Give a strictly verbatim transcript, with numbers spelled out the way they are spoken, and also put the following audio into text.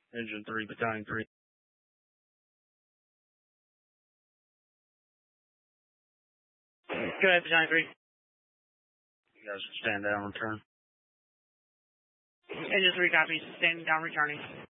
Engine three, Battalion three. Go ahead, Battalion three. You guys stand down, return. Engine three copies, standing down, returning.